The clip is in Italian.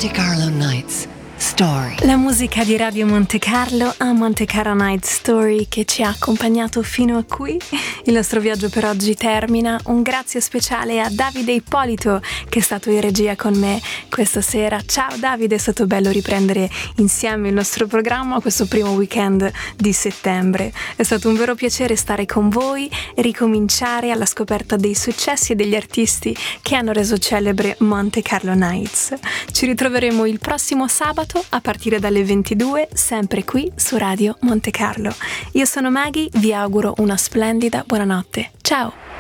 Monte Carlo Nights Story. La musica di Radio Monte Carlo a Monte Carlo Night Story che ci ha accompagnato fino a qui. Il nostro viaggio per oggi termina. Un grazie speciale a Davide Ippolito che è stato in regia con me questa sera. Ciao Davide, è stato bello riprendere insieme il nostro programma questo primo weekend di settembre. È stato un vero piacere stare con voi e ricominciare alla scoperta dei successi e degli artisti che hanno reso celebre Monte Carlo Nights. Ci ritroveremo il prossimo sabato a partire dalle 22, sempre qui su Radio Monte Carlo. Io sono Maggie, vi auguro una splendida buonanotte. Ciao!